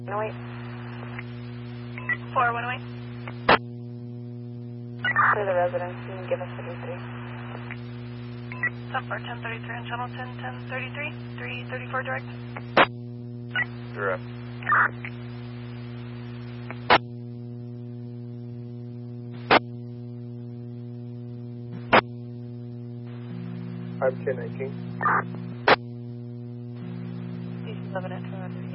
108. 4108. For the residence, you can give us 33. Stop for 1033 on channel 10, 1033, 334 direct. Direct. I'm 1019. Station 11 at 200.